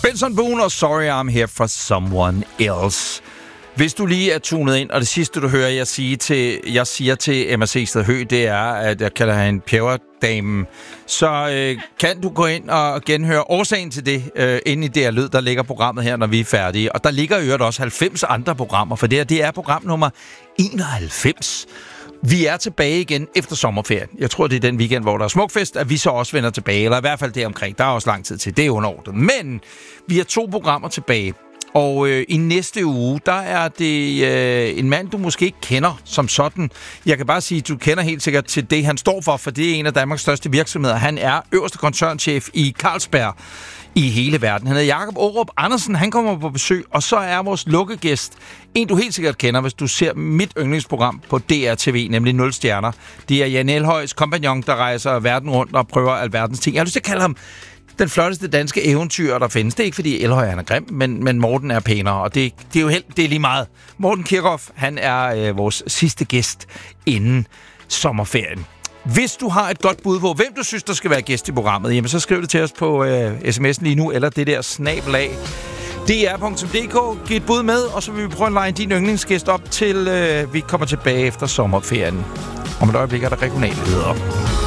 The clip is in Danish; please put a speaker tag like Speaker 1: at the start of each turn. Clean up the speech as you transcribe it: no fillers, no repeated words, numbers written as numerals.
Speaker 1: Benson Boone og Sorry I'm Here for Someone Else. Hvis du lige er tunet ind, og det sidste, du hører, jeg siger til Emma Seested Høgh, det er, at jeg kalder hende Pjæverdame, så kan du gå ind og genhøre årsagen til det, inde i det her lyd, der ligger programmet her, når vi er færdige. Og der ligger jo også 90 andre programmer, for det her, det er program nummer 91. Vi er tilbage igen efter sommerferien. Jeg tror, det er den weekend, hvor der er smukfest, at vi så også vender tilbage, eller i hvert fald det omkring. Der er også lang tid til, det er underordnet. Men vi har 2 programmer tilbage. Og i næste uge, der er det en mand, du måske ikke kender som sådan. Jeg kan bare sige, at du kender helt sikkert til det, han står for det er en af Danmarks største virksomheder. Han er øverste koncernchef i Carlsberg i hele verden. Han hedder Jakob Aarup Andersen, han kommer på besøg, og så er vores lukkegæst en, du helt sikkert kender, hvis du ser mit yndlingsprogram på DR-TV, nemlig 0 stjerner. Det er Jan Elhøjs kompagnon, der rejser verden rundt og prøver alverdens ting. Jeg har lyst til at kalde ham den flotteste danske eventyr, der findes. Det er ikke, fordi Elhøj han er grim, men Morten er pænere, og det er jo det er lige meget. Morten Kirchhoff, han er vores sidste gæst inden sommerferien. Hvis du har et godt bud på, hvem du synes, der skal være gæst i programmet, jamen så skriv det til os på sms'en lige nu, eller det der /. dr.dk. Giv et bud med, og så vil vi prøve at lege din yndlingsgæst op til vi kommer tilbage efter sommerferien. Om et øjeblik er der regionale nyheder.